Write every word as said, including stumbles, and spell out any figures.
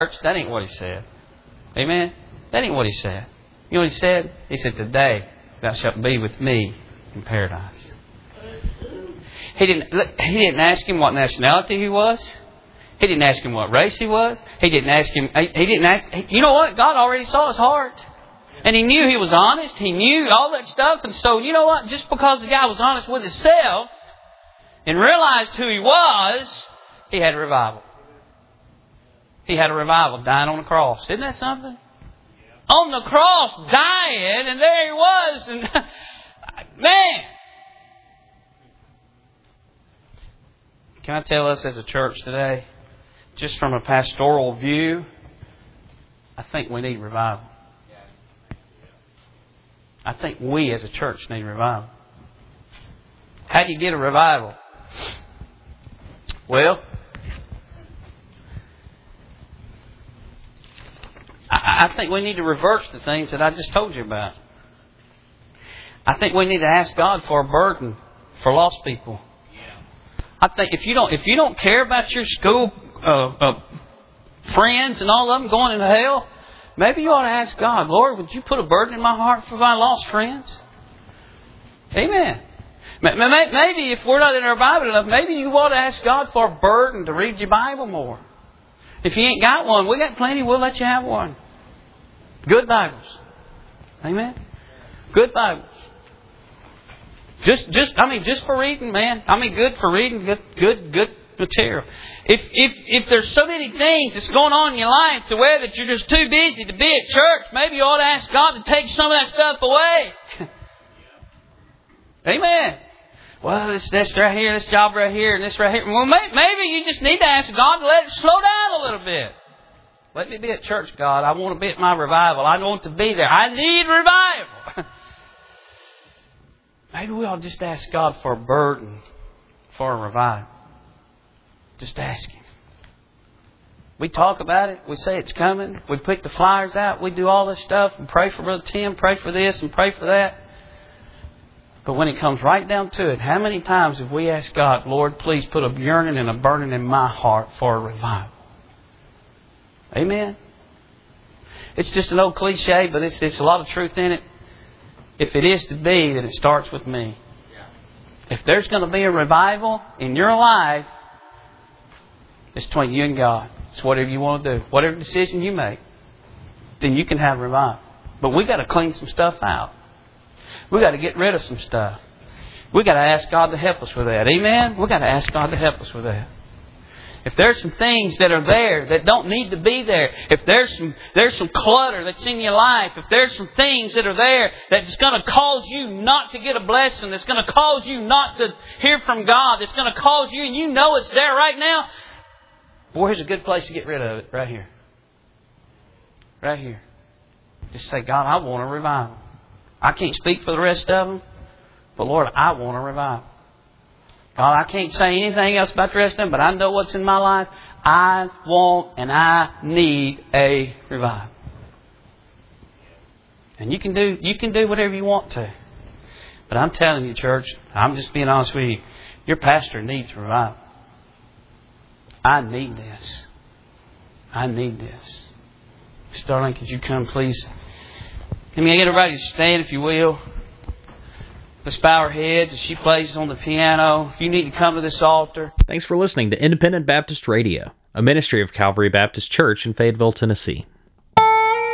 That ain't what He said. Amen? That ain't what He said. You know what He said? He said, today thou shalt be with me in paradise. He didn't, he didn't ask him what nationality he was. He didn't ask him what race he was. He didn't ask him... He didn't ask... You know what? God already saw his heart. And He knew he was honest. He knew all that stuff. And so, you know what? Just because the guy was honest with himself and realized who he was, he had a revival. He had a revival dying on the cross. Isn't that something? On the cross, dying, and there he was. And man! Can I tell us as a church today, just from a pastoral view, I think we need revival. I think we as a church need revival. How do you get a revival? Well, I, I think we need to reverse the things that I just told you about. I think we need to ask God for a burden for lost people. I think if you don't if you don't care about your school uh, uh, friends and all of them going into hell, maybe you ought to ask God, Lord, would you put a burden in my heart for my lost friends? Amen. Maybe if we're not in our Bible enough, maybe you ought to ask God for a burden to read your Bible more. If you ain't got one, we got plenty. We'll let you have one. Good Bibles. Amen. Good Bibles. Just, just, I mean, just for reading, man. I mean, good for reading, good, good, good material. If, if, if there's so many things that's going on in your life to where that you're just too busy to be at church, maybe you ought to ask God to take some of that stuff away. Amen. Well, this, this right here, this job right here, and this right here. Well, may, maybe you just need to ask God to let it slow down a little bit. Let me be at church, God. I want to be at my revival. I want to be there. I need revival. Maybe we ought to just ask God for a burden for a revival. Just ask Him. We talk about it. We say it's coming. We put the flyers out. We do all this stuff. We pray for Brother Tim. Pray for this and pray for that. But when it comes right down to it, how many times have we asked God, Lord, please put a yearning and a burning in my heart for a revival? Amen? It's just an old cliche, but it's, it's a lot of truth in it. If it is to be, then it starts with me. If there's going to be a revival in your life, it's between you and God. It's whatever you want to do. Whatever decision you make, then you can have revival. But we've got to clean some stuff out. We've got to get rid of some stuff. We've got to ask God to help us with that. Amen? We've got to ask God to help us with that. If there's some things that are there that don't need to be there, if there's some there's some clutter that's in your life, if there's some things that are there that's going to cause you not to get a blessing, that's going to cause you not to hear from God, that's going to cause you, and you know it's there right now, boy, here's a good place to get rid of it, right here. Right here. Just say, God, I want a revival. I can't speak for the rest of them, but Lord, I want a revival. God, I can't say anything else about the rest of them, but I know what's in my life. I want and I need a revival. And you can do you can do whatever you want to. But I'm telling you, church, I'm just being honest with you, your pastor needs revival. I need this. I need this. Starling, could you come, please? Can we get everybody to stand, if you will? Let's bow our heads as she plays on the piano. If you need to come to this altar. Thanks for listening to Independent Baptist Radio, a ministry of Calvary Baptist Church in Fayetteville, Tennessee.